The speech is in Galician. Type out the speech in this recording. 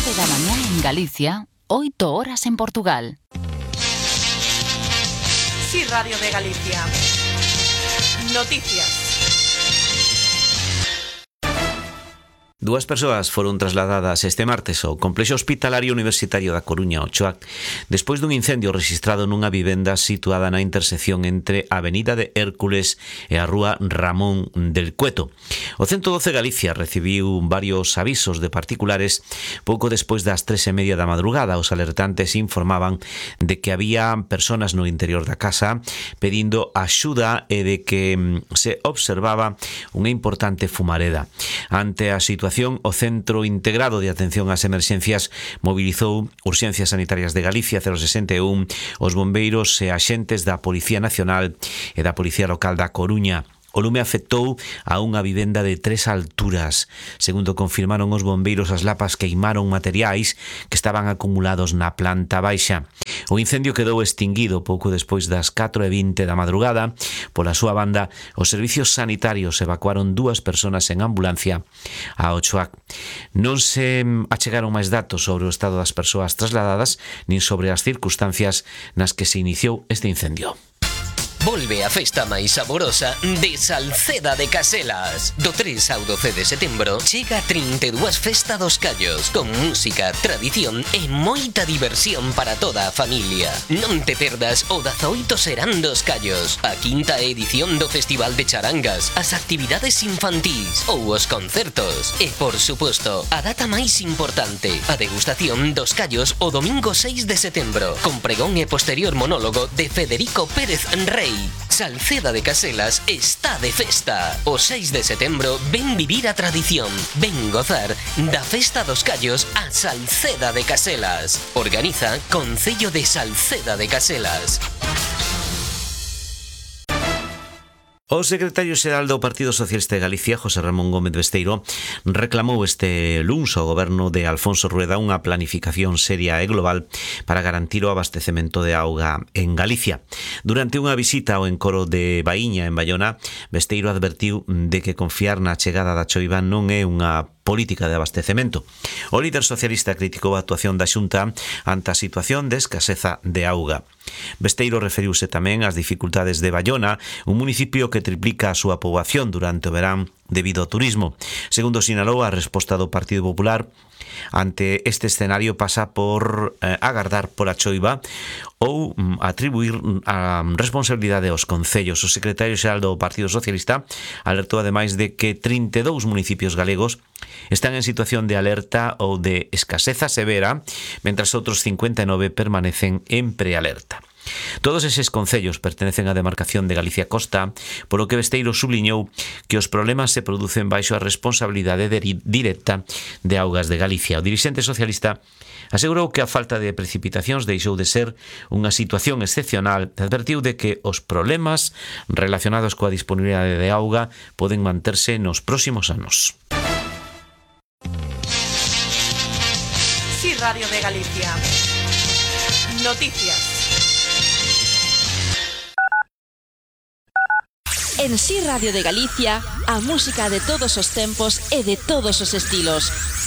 da mañá en Galicia, 8 horas en Portugal. Sí, Radio de Galicia. Noticias. Dúas persoas foron trasladadas este martes ao Complexo Hospitalario Universitario da Coruña, Ochoa, despois dun incendio rexistrado nunha vivenda situada na intersección entre a Avenida de Hércules e a Rúa Ramón del Cueto. O 112 Galicia recibiu varios avisos de particulares pouco despois das 3:30 da madrugada. Os alertantes informaban de que había personas no interior da casa pedindo axuda e de que se observaba unha importante fumareda. Ante a situación, o Centro Integrado de Atención ás Emerxencias mobilizou Urxencias Sanitarias de Galicia 061, os bombeiros e axentes da Policía Nacional e da Policía Local da Coruña. O lume afectou a unha vivenda de 3 alturas. Segundo confirmaron os bombeiros, as lapas queimaron materiais que estaban acumulados na planta baixa. O incendio quedou extinguido pouco despois das 4:20 da madrugada. Pola súa banda, os servicios sanitarios evacuaron 2 persoas en ambulancia a Ochoa. Non se achegaron máis datos sobre o estado das persoas trasladadas nin sobre as circunstancias nas que se iniciou este incendio. Volve a festa máis saborosa de Salceda de Caselas. Do 3 ao 12 de setembro chega 32 Festa dos Callos, con música, tradición e moita diversión para toda a familia. Non te perdas o 18 Serán dos Callos, a 5ª edición do Festival de Charangas, as actividades infantís ou os concertos. E, por suposto, a data máis importante, a degustación dos callos o domingo 6 de setembro, con pregón e posterior monólogo de Federico Pérez Rey. Salceda de Caselas está de festa. O 6 de setembro ven vivir a tradición, ven gozar da Festa dos Callos a Salceda de Caselas. Organiza Concello de Salceda de Caselas. O secretario xeral do Partido Socialista de Galicia, José Ramón Gómez Besteiro, reclamou este luns ao goberno de Alfonso Rueda unha planificación seria e global para garantir o abastecemento de auga en Galicia. Durante unha visita ao encoro de Baíña, en Bayona, Besteiro advertiu de que confiar na chegada da choiva non é unha política de abastecemento. O líder socialista criticou a actuación da Xunta ante a situación de escaseza de auga. Besteiro referiuse tamén ás dificultades de Bayona, un municipio que triplica a súa poboación durante o verán debido ao turismo. Segundo sinalou, a resposta do Partido Popular ante este escenario pasa por agardar pola choiva ou atribuir a responsabilidade aos concellos. O secretario xeral do Partido Socialista alertou ademais de que 32 municipios galegos están en situación de alerta ou de escaseza severa, mentras outros 59 permanecen en prealerta. Todos eses concellos pertenecen á demarcación de Galicia Costa, polo que Besteiro subliñou que os problemas se producen baixo a responsabilidade directa de Augas de Galicia. O dirixente socialista asegurou que a falta de precipitacións deixou de ser unha situación excepcional e advertiu de que os problemas relacionados coa disponibilidade de auga poden manterse nos próximos anos. Sí, Radio de Galicia. Noticias. En Sí Radio de Galicia, a música de todos os tempos e de todos os estilos.